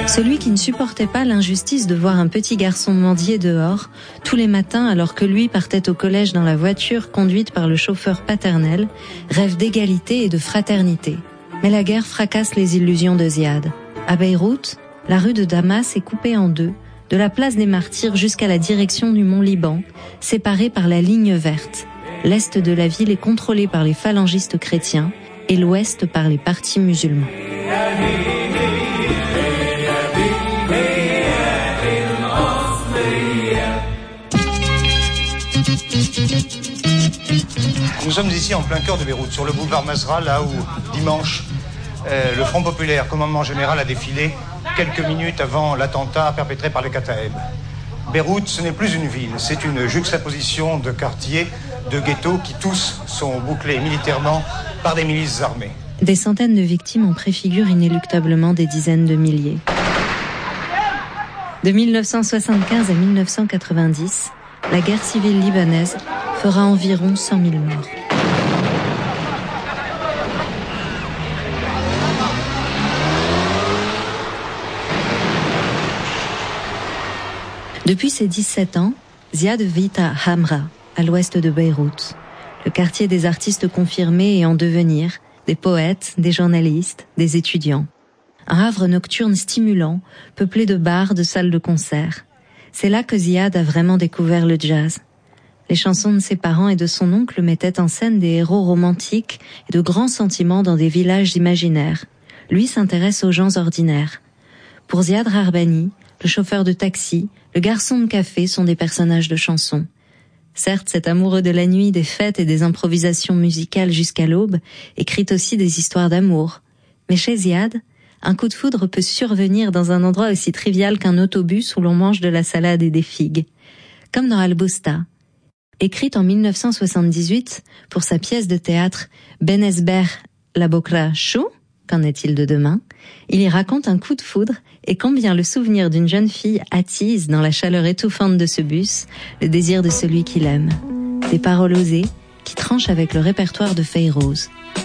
Celui qui ne supportait pas l'injustice de voir un petit garçon mendier dehors, tous les matins alors que lui partait au collège dans la voiture conduite par le chauffeur paternel, rêve d'égalité et de fraternité. Mais la guerre fracasse les illusions de Ziad. À Beyrouth, la rue de Damas est coupée en deux, de la place des Martyrs jusqu'à la direction du Mont Liban, séparée par la ligne verte. L'est de la ville est contrôlé par les phalangistes chrétiens et l'ouest par les partis musulmans. Nous sommes ici en plein cœur de Beyrouth, sur le boulevard Masra, là où, dimanche, le Front populaire, commandement général, a défilé quelques minutes avant l'attentat perpétré par les Kataeb. Beyrouth, ce n'est plus une ville, c'est une juxtaposition de quartiers, de ghettos qui tous sont bouclés militairement par des milices armées. Des centaines de victimes en préfigurent inéluctablement des dizaines de milliers. De 1975 à 1990, la guerre civile libanaise fera environ 100 000 morts. Depuis ses 17 ans, Ziad vit à Hamra, à l'ouest de Beyrouth, le quartier des artistes confirmés et en devenir, des poètes, des journalistes, des étudiants. Un havre nocturne stimulant, peuplé de bars, de salles de concert. C'est là que Ziad a vraiment découvert le jazz. Les chansons de ses parents et de son oncle mettaient en scène des héros romantiques et de grands sentiments dans des villages imaginaires. Lui s'intéresse aux gens ordinaires. Pour Ziad Rarbani, le chauffeur de taxi, le garçon de café sont des personnages de chansons. Certes, cet amoureux de la nuit, des fêtes et des improvisations musicales jusqu'à l'aube écrit aussi des histoires d'amour. Mais chez Ziad, un coup de foudre peut survenir dans un endroit aussi trivial qu'un autobus où l'on mange de la salade et des figues. Comme dans Al-Bosta. Écrite en 1978 pour sa pièce de théâtre Benesber la Bokra Chou, qu'en est-il de demain, il y raconte un coup de foudre et combien le souvenir d'une jeune fille attise dans la chaleur étouffante de ce bus le désir de celui qui l'aime. Des paroles osées qui tranchent avec le répertoire de Fayrouz.